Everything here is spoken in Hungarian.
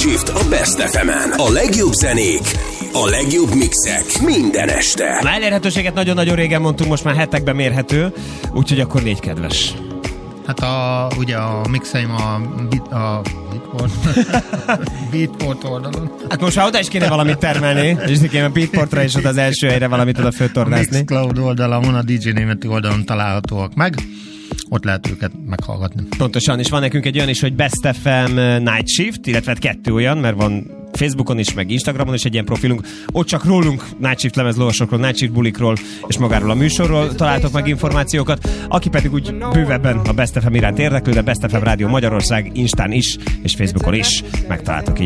Shift a Best FM-en. A legjobb zenék, a legjobb mixek minden este. A elérhetőséget nagyon-nagyon régen mondtunk, most már hetekben mérhető, úgyhogy akkor légy kedves. Hát ugye a mixeim a Beatport oldalon. Hát most már oda is kéne valamit termelni, és kéne a Beatportra is ott az első helyre valamit oda föltornázni. A Mixcloud oldalon, a DJ Németi oldalon találhatóak meg. Ott lehet őket meghallgatni. Pontosan, és van nekünk egy olyan is, hogy Best FM Night Shift, illetve 2 olyan, mert van Facebookon is, meg Instagramon is egy ilyen profilunk. Ott csak rólunk, Night Shift lemezlovasokról, Night Shift bulikról, és magáról a műsorról találtok meg információkat. Aki pedig úgy bővebben a Best FM iránt érdeklő, de Best FM Rádió Magyarország Instán is, és Facebookon is megtaláltok így.